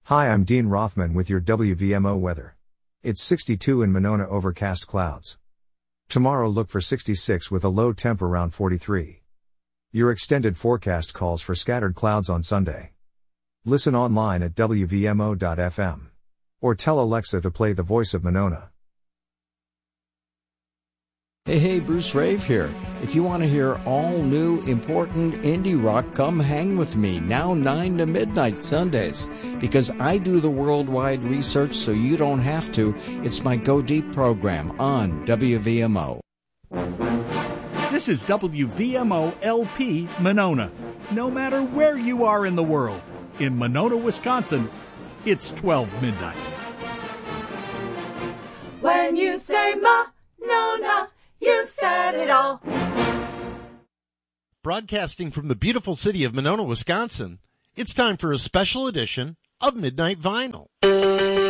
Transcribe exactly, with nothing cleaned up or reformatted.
Hi, I'm Dean Rothman with your W V M O weather. It's sixty-two in Monona, overcast clouds. Tomorrow look for sixty-six with a low temp around forty-three. Your extended forecast calls for scattered clouds on Sunday. Listen online at W V M O dot F M. Or tell Alexa to play The Voice of Monona. Hey, hey, Bruce Rave here. If you want to hear all new, important indie rock, come hang with me now nine to midnight Sundays. Because I do the worldwide research so you don't have to. It's my Go Deep program on W V M O. This is W V M O L P Monona. No matter where you are in the world, in Monona, Wisconsin, it's twelve midnight. When you say Monona, you said it all. Broadcasting from the beautiful city of Monona, Wisconsin, it's time for a special edition of Midnight Vinyl.